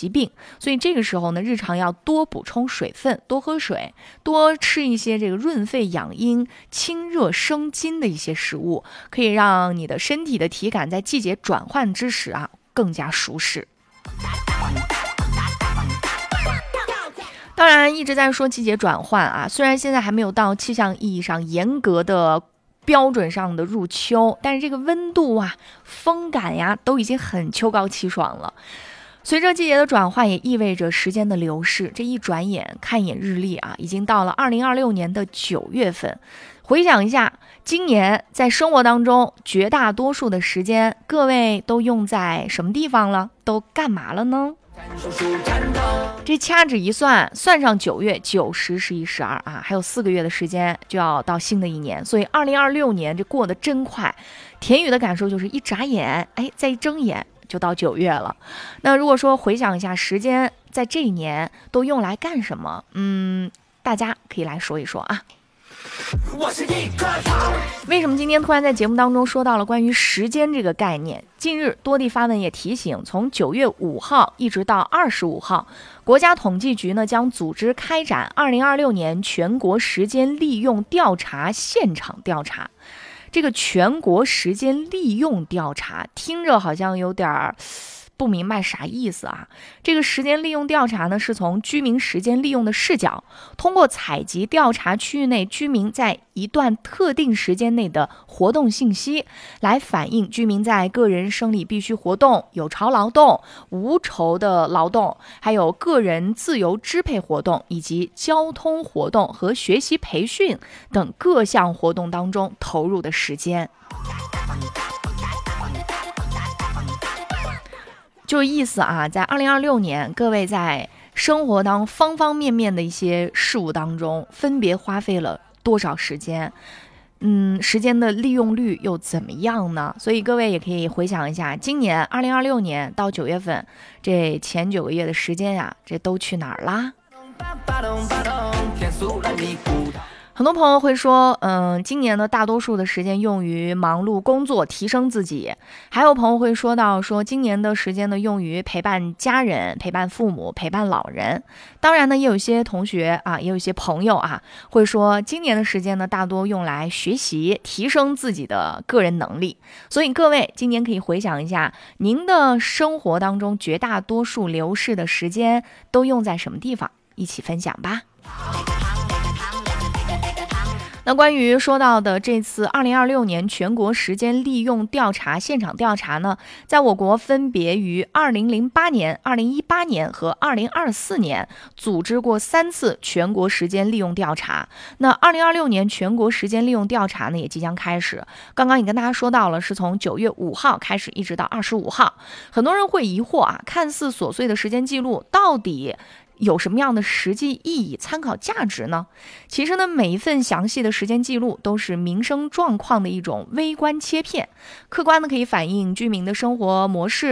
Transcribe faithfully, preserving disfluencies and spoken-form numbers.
疾病，所以这个时候呢，日常要多补充水分，多喝水，多吃一些这个润肺养阴、清热生津的一些食物，可以让你的身体的体感在季节转换之时啊更加舒适。当然一直在说季节转换啊，虽然现在还没有到气象意义上严格的标准上的入秋，但是这个温度啊、风感呀都已经很秋高气爽了。随着季节的转换，也意味着时间的流逝。这一转眼，看一眼日历啊，已经到了二零二六年的九月份。回想一下，今年在生活当中绝大多数的时间，各位都用在什么地方了？都干嘛了呢？这掐指一算，算上九月、九、十、十一、十二啊，还有四个月的时间就要到新的一年，所以二零二六年这过得真快。田雨的感受就是一眨眼，哎，再一睁眼就到九月了。那如果说回想一下时间，在这一年都用来干什么？嗯，大家可以来说一说啊。我是一颗糖。为什么今天突然在节目当中说到了关于时间这个概念？近日多地发文也提醒，从九月五号一直到二十五号，国家统计局呢将组织开展二零二六年全国时间利用调查现场调查。这个全国时间利用调查听着好像有点不明白啥意思啊？这个时间利用调查呢，是从居民时间利用的视角，通过采集调查区域内居民在一段特定时间内的活动信息，来反映居民在个人生理必需活动、有偿劳动、无酬的劳动，还有个人自由支配活动以及交通活动和学习培训等各项活动当中投入的时间。就是意思啊，在二零二六年，各位在生活当方方面面的一些事物当中，分别花费了多少时间？嗯，时间的利用率又怎么样呢？所以各位也可以回想一下，今年二零二六年到九月份这前九个月的时间呀、啊，这都去哪儿啦？很多朋友会说，嗯，今年的大多数的时间用于忙碌工作，提升自己。还有朋友会说到，说今年的时间呢，用于陪伴家人、陪伴父母、陪伴老人。当然呢，也有一些同学啊，也有一些朋友啊，会说今年的时间呢，大多用来学习，提升自己的个人能力。所以各位，今年可以回想一下，您的生活当中绝大多数流逝的时间都用在什么地方？一起分享吧。那关于说到的这次二零二六年全国时间利用调查现场调查呢，在我国分别于二零零八年、二零一八年和二零二四年组织过三次全国时间利用调查。那二零二六年全国时间利用调查呢也即将开始。刚刚也跟大家说到了，是从九月五号开始一直到二十五号。很多人会疑惑啊，看似琐碎的时间记录到底有什么样的实际意义、参考价值呢？其实呢，每一份详细的时间记录都是民生状况的一种微观切片，客观的可以反映居民的生活模式。